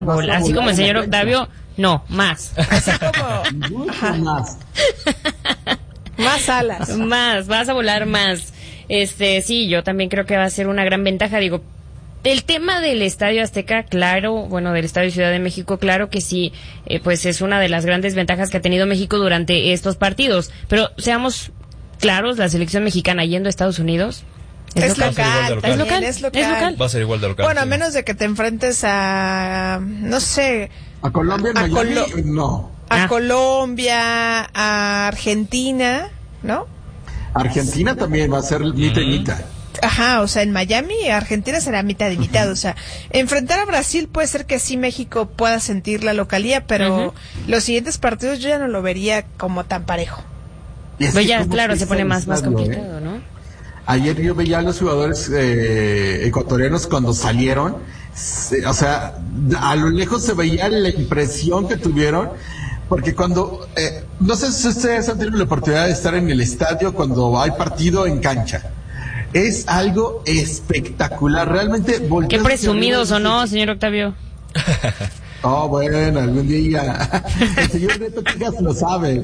Así como el señor Octavio, no, más. Así como... más. Más alas. Más, vas a volar más. Sí, yo también creo que va a ser una gran ventaja. Digo, el tema del Estadio Azteca, claro, bueno, del Estadio Ciudad de México, claro que sí, pues es una de las grandes ventajas que ha tenido México durante estos partidos. Pero seamos claros, la selección mexicana yendo a Estados Unidos es local. Es local. Va a ser igual de local. Bueno, a sí. menos de que te enfrentes a, no sé... ¿A Colombia, Miami? No. A Colombia, a Argentina, ¿no? Argentina también va a ser mitad y mitad. Ajá, o sea, en Miami, Argentina será mitad y mitad, o sea, enfrentar a Brasil puede ser que sí México pueda sentir la localía, pero los siguientes partidos yo ya no lo vería como tan parejo. Pues ya, claro, se pone más complicado, ¿no? Ayer yo veía a los jugadores ecuatorianos cuando salieron, o sea, a lo lejos se veía la impresión que tuvieron, porque cuando, no sé si ustedes han tenido la oportunidad de estar en el estadio cuando hay partido en cancha. Es algo espectacular, realmente. Qué presumidos o no, señor Octavio. Oh, bueno, algún día. El señor Neto Quijas lo sabe.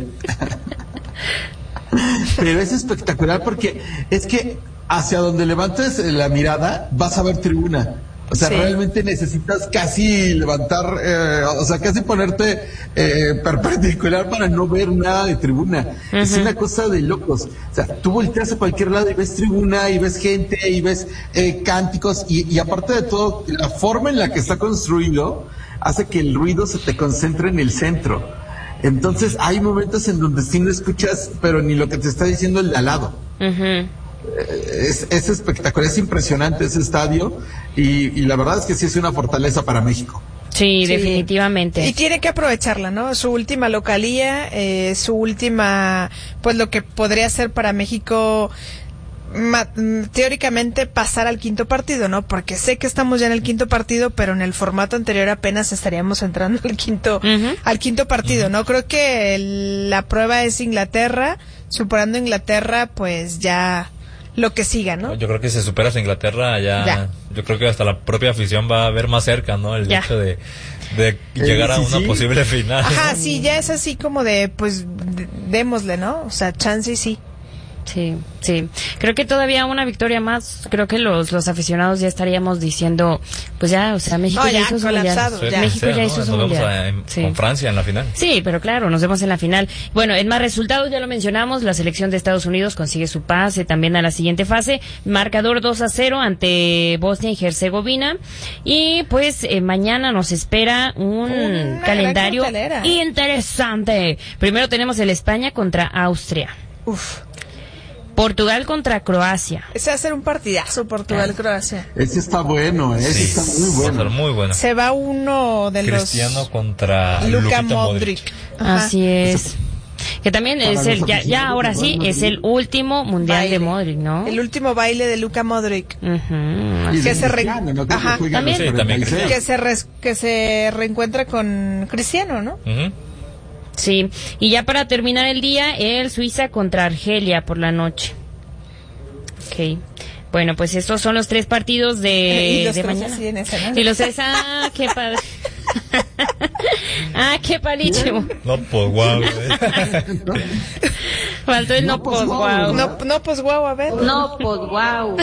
Pero es espectacular porque es que hacia donde levantes la mirada vas a ver tribuna. O sea, realmente necesitas casi levantar, o sea, casi ponerte perpendicular para no ver nada de tribuna. Es una cosa de locos. O sea, tú volteas a cualquier lado y ves tribuna, y ves gente, y ves cánticos, y aparte de todo, la forma en la que está construido hace que el ruido se te concentre en el centro. Entonces, hay momentos en donde sí no escuchas, pero ni lo que te está diciendo el de al lado. Es espectacular, es impresionante ese estadio y la verdad es que sí es una fortaleza para México. Sí, definitivamente. Y tiene que aprovecharla, ¿no? Su última localía, su última, pues lo que podría ser para México teóricamente pasar al quinto partido, ¿no? Porque sé que estamos ya en el quinto partido, pero en el formato anterior apenas estaríamos entrando al quinto partido, ¿no? Creo que la prueba es Inglaterra, superando Inglaterra, pues ya lo que siga, ¿no? Yo creo que si superas a Inglaterra ya, yo creo que hasta la propia afición va a ver más cerca, ¿no? El hecho de llegar a una posible final. Ajá, sí, ya es así como de, pues, démosle, ¿no? O sea, chance y sí. Sí. Creo que todavía una victoria más, creo que los aficionados ya estaríamos diciendo, pues ya, o sea, México ya hizo su mundial. México ya hizo su mundial. Con Francia en la final. Sí, pero claro, nos vemos en la final. Bueno, en más resultados ya lo mencionamos, la selección de Estados Unidos consigue su pase también a la siguiente fase, marcador 2-0 ante Bosnia y Herzegovina, y pues mañana nos espera un calendario interesante. Primero tenemos el España contra Austria. Portugal contra Croacia. Ese va a ser un partidazo, Portugal-Croacia. Ese está bueno, ese está muy bueno. Va a ser muy bueno. Se va uno de Cristiano contra Luka Modric. Así es. Que también es ahora sí, es el último mundial de Modric, ¿no? El último baile de Luka Modric. Que se reencuentra con Cristiano, ¿no? Sí, y ya para terminar el día, el Suiza contra Argelia por la noche. Ok. Bueno, pues estos son los 3 partidos de mañana. Y los tres, qué padre. Qué palicho. No, pues guau. Faltó el no, pues guau. No, pues guau, a ver. No, pues guau.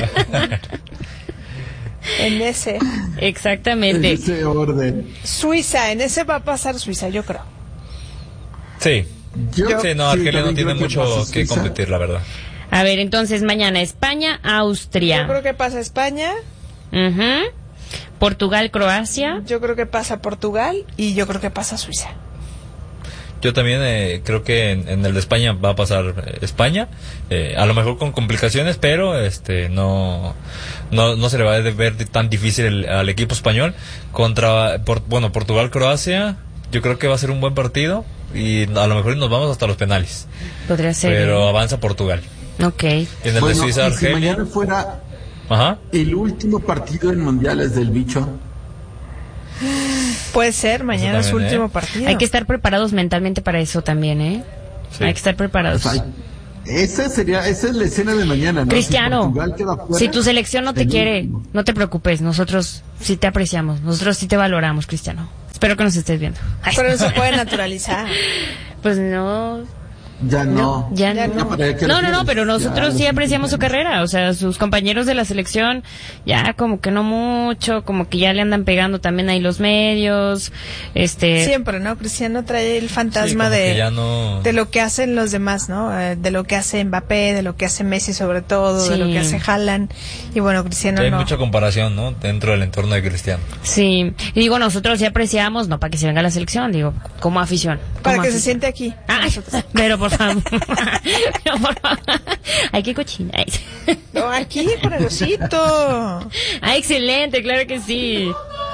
En ese. Exactamente. En ese orden. Suiza, en ese va a pasar Suiza, yo creo. Sí. Argelia no tiene mucho que competir, la verdad. A ver, entonces mañana España, Austria. Yo creo que pasa España. Portugal, Croacia. Yo creo que pasa Portugal y yo creo que pasa Suiza. Yo también creo que en el de España va a pasar España, a lo mejor con complicaciones, pero no se le va a ver tan difícil al equipo español. Portugal, Croacia, yo creo que va a ser un buen partido y a lo mejor nos vamos hasta los penales. Podría ser. Pero avanza Portugal. Ok. En el de Suiza, Argelia. Si mañana fuera el último partido en mundiales del bicho. Puede ser, mañana es su último partido. Hay que estar preparados mentalmente para eso también, Sí. Hay que estar preparados. Pues esa es la escena de mañana, ¿no? Cristiano, si tu selección no te quiere, no te preocupes, nosotros sí te apreciamos, nosotros sí te valoramos, Cristiano. Espero que nos estés viendo. Ay. Pero no se puede naturalizar. Pues no. Ya no. Ya no. No, pero nosotros Ya, sí apreciamos su carrera, o sea, sus compañeros de la selección, ya como que no mucho, como que ya le andan pegando también ahí los medios, Siempre, ¿no? Cristiano trae el fantasma de lo que hacen los demás, ¿no? De lo que hace Mbappé, de lo que hace Messi sobre todo, de lo que hace Haaland, y bueno, Cristiano hay no. mucha comparación, ¿no? Dentro del entorno de Cristiano. Sí, y digo, nosotros sí apreciamos, no para que se venga a la selección, digo, como afición. Para que se siente aquí. Pero por favor. Pero por favor. Ay, qué cochina. No, aquí, por el osito. Ah, excelente, claro que sí.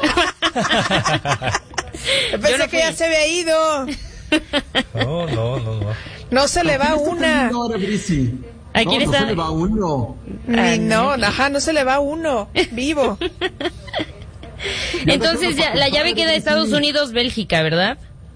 Pensé que ya se había ido. No. No se le va una. ¿A quién está? No se le va uno. No se le va uno. Vivo. Entonces ya, la llave queda Estados Unidos-Bélgica, ¿verdad?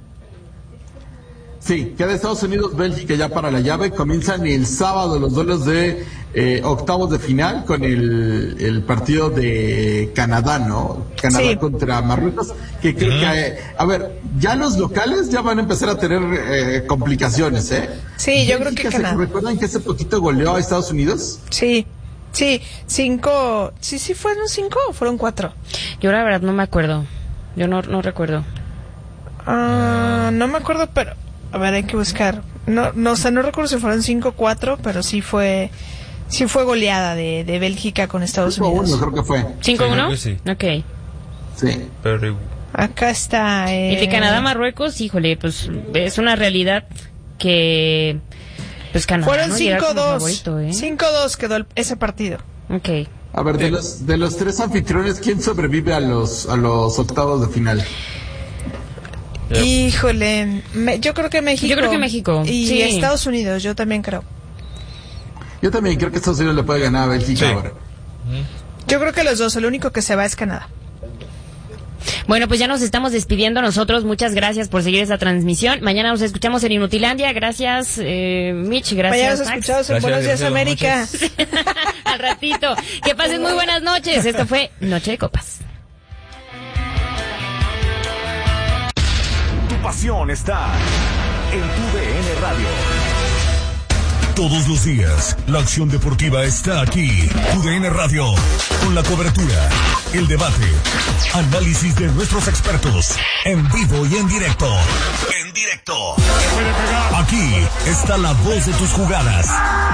Sí, queda Estados Unidos-Bélgica ya para la llave. Comienzan el sábado los duelos de octavos de final con el partido de Canadá, ¿no? Canadá contra Marruecos. Que creo que, a ver, ya los locales ya van a empezar a tener complicaciones, ¿eh? Sí, yo creo que Canadá. ¿Recuerdan que hace poquito goleó a Estados Unidos? Sí. 5. Sí, ¿fueron 5 o fueron 4? Yo la verdad no me acuerdo. Yo no recuerdo. No me acuerdo, pero a ver, hay que buscar. No recuerdo si fueron 5 o 4, pero sí fue goleada de Bélgica con Estados Unidos. 5-1 creo que fue. 5-1. Sí. Ok. Sí. Pero Acá está. Y de Canadá-Marruecos, híjole, pues es una realidad que pues Canadá fueron no 5-2. 5-2 quedó ese partido. Ok. A ver, de los tres anfitriones, ¿quién sobrevive a los octavos de final? Híjole, yo creo que México. Yo creo que México. Y sí. Estados Unidos, yo también creo. Yo también creo que Estados Unidos le puede ganar a Bélgica ahora. Yo creo que los dos, el único que se va es Canadá. Bueno, pues ya nos estamos despidiendo nosotros. Muchas gracias por seguir esta transmisión. Mañana nos escuchamos en Inutilandia. Gracias, Mitch. Gracias, Mañana nos Max. escuchamos en Buenos Días, América. Al ratito. Que pasen muy buenas noches. Esto fue Noche de Copas. Tu pasión está en tu DN Radio. Todos los días, la acción deportiva está aquí. UDN Radio, con la cobertura, el debate, análisis de nuestros expertos, en vivo y en directo. Aquí está la voz de tus jugadas.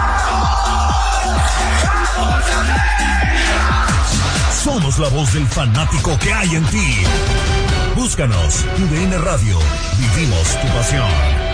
Somos la voz del fanático que hay en ti. Búscanos, UDN Radio. Vivimos tu pasión.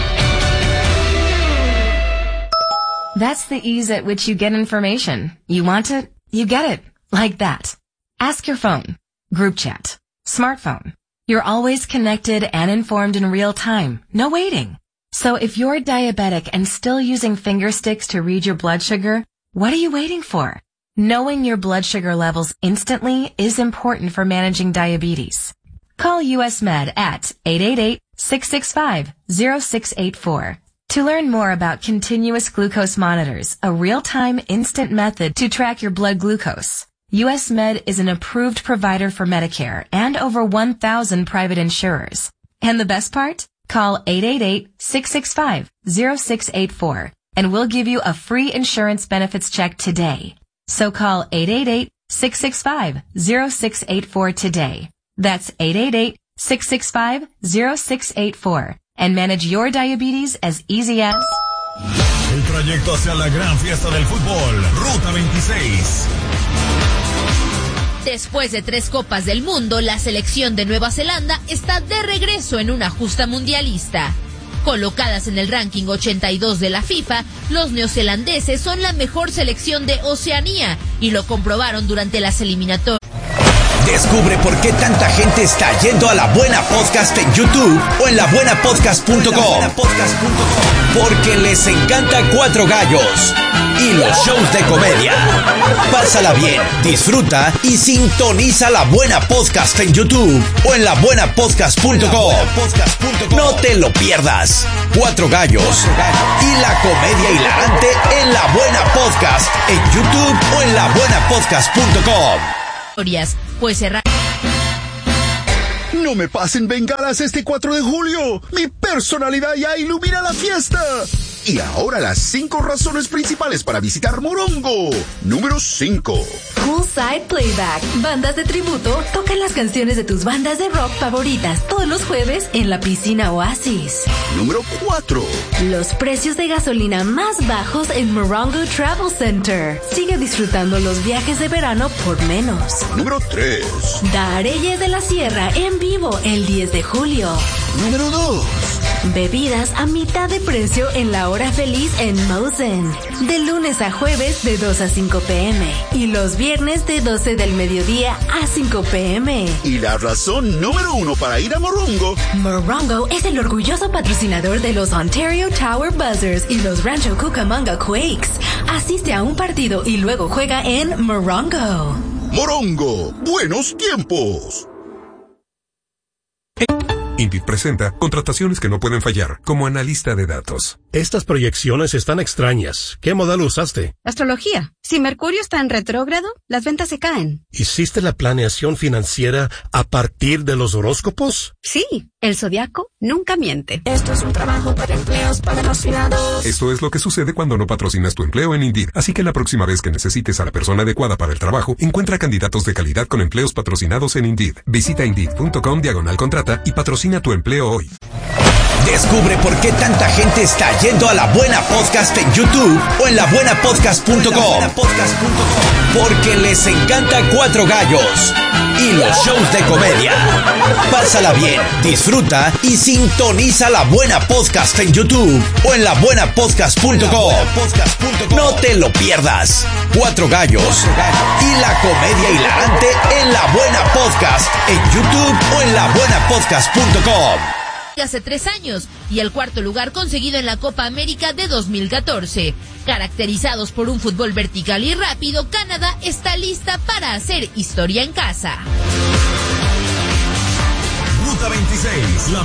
That's the ease at which you get information. You want it, you get it. Like that. Ask your phone. Group chat. Smartphone. You're always connected and informed in real time. No waiting. So if you're diabetic and still using finger sticks to read your blood sugar, what are you waiting for? Knowing your blood sugar levels instantly is important for managing diabetes. Call US Med at 888-665-0684. To learn more about continuous glucose monitors, a real-time instant method to track your blood glucose, US Med is an approved provider for Medicare and over 1,000 private insurers. And the best part? Call 888-665-0684 and we'll give you a free insurance benefits check today. So call 888-665-0684 today. That's 888-665-0684. And manage your diabetes as easy as... El trayecto hacia la gran fiesta del fútbol, Ruta 26. Después de 3 Copas del Mundo, la selección de Nueva Zelanda está de regreso en una justa mundialista. Colocadas en el ranking 82 de la FIFA, los neozelandeses son la mejor selección de Oceanía y lo comprobaron durante las eliminatorias. Descubre por qué tanta gente está yendo a La Buena Podcast en YouTube o en labuenapodcast.com. Porque les encanta Cuatro Gallos y los shows de comedia. Pásala bien, disfruta y sintoniza La Buena Podcast en YouTube o en labuenapodcast.com. No te lo pierdas. Cuatro Gallos y la comedia hilarante en La Buena Podcast en YouTube o en labuenapodcast.com. Pues cerrar. No me pasen bengalas este 4 de julio. Mi personalidad ya ilumina la fiesta. Y ahora las 5 razones principales para visitar Morongo. Número 5. Poolside Playback. Bandas de tributo tocan las canciones de tus bandas de rock favoritas todos los jueves en la piscina Oasis. Número 4. Los precios de gasolina más bajos en Morongo Travel Center. Sigue disfrutando los viajes de verano por menos. Número 3. Dareyes de la Sierra en vivo el 10 de julio. Número 2. Bebidas a mitad de precio en la hora feliz en Mosen. De lunes a jueves de 2 a 5 p.m. Y los viernes de 12 del mediodía a 5 p.m. Y la razón número 1 para ir a Morongo. Morongo es el orgulloso patrocinador de los Ontario Tower Buzzers y los Rancho Cucamonga Quakes. Asiste a un partido y luego juega en Morongo. Morongo, buenos tiempos. Indeed presenta contrataciones que no pueden fallar, como analista de datos. Estas proyecciones están extrañas. ¿Qué modelo usaste? Astrología. Si Mercurio está en retrógrado, las ventas se caen. ¿Hiciste la planeación financiera a partir de los horóscopos? Sí, el zodiaco nunca miente. Esto es un trabajo para empleos patrocinados. Esto es lo que sucede cuando no patrocinas tu empleo en Indeed. Así que la próxima vez que necesites a la persona adecuada para el trabajo, encuentra candidatos de calidad con empleos patrocinados en Indeed. Visita Indeed.com/contrata y patrocina tu empleo hoy. Descubre por qué tanta gente está yendo a La Buena Podcast en YouTube o en labuenapodcast.com. Porque les encanta Cuatro Gallos y los shows de comedia. Pásala bien, disfruta y sintoniza La Buena Podcast en YouTube o en labuenapodcast.com. No te lo pierdas. Cuatro Gallos y la comedia hilarante en La Buena Podcast en YouTube o en labuenapodcast.com. Hace 3 años y el cuarto lugar conseguido en la Copa América de 2014. Caracterizados por un fútbol vertical y rápido, Canadá está lista para hacer historia en casa. Ruta 26, la